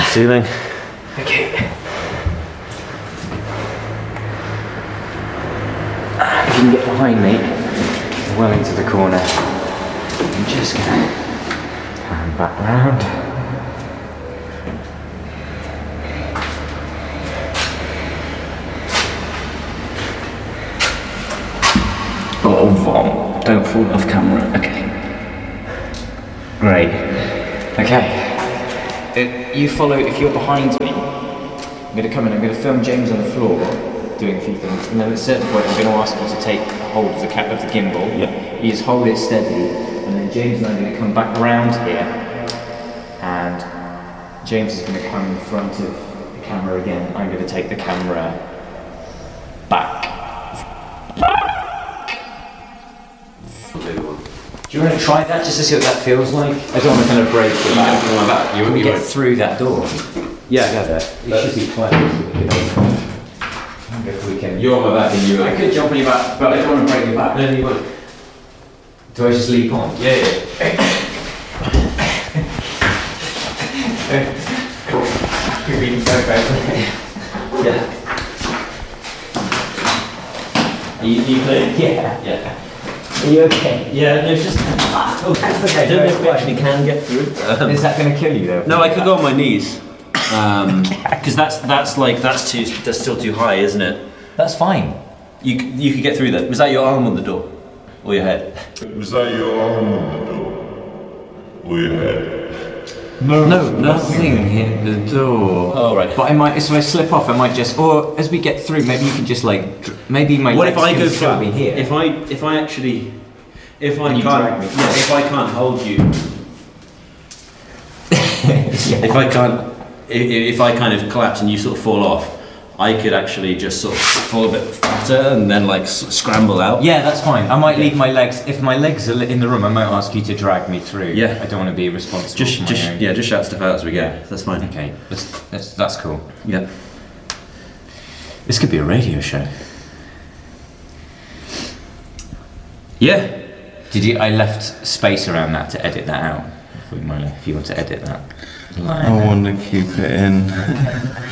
ceiling. Okay. If you can get behind me, well into the corner, I'm just gonna turn back round. Oh, vom. Don't fall off camera. Okay. Great. Okay. You follow, if you're behind me, I'm going to come in, I'm going to film James on the floor doing a few things, and then at a certain point I'm going to ask him to take hold of the gimbal. Yeah. You just hold it steadily, and then James and I are going to come back around here, and James is going to come in front of the camera again. I'm going to take the camera back. Do you want to try that just to see what that feels like? I don't want to kind of break your back. You Can we get through that door? Yeah, I got that. It should be closed. If we can. You're on my back and you. I could jump on your back, but I don't want to break your back. No, you won't. Do I just leap on? Yeah. Cool. You're being so bad. Yeah. Are you clear? Yeah. Yeah. Are you okay? Yeah, no, it's just. Okay, I don't know if we actually can get through. Is that going to kill you though? No, I could go on my knees. Because that's still too high, isn't it? That's fine. You could get through that. Was that your arm on the door, or your head? Was that your arm on the door? Or your head? No, nothing hit the door. Oh, right. But if I slip off, I might just, or as we get through, maybe you can just maybe my What legs if I can go still flat? be here. If I actually, if I you can't, drag me? yeah, if I can't hold you, Yeah. if I kind of collapse and you sort of fall off, I could actually just sort of fall a bit fatter and then scramble out. Yeah, that's fine. I might leave my legs. If my legs are in the room, I might ask you to drag me through. Yeah. I don't want to be responsible. Just for my own. just shout stuff out as we go. Yeah. That's fine. Okay, that's cool. Yeah. This could be a radio show. Yeah. I left space around that to edit that out. If you want to edit that. I want to keep it in.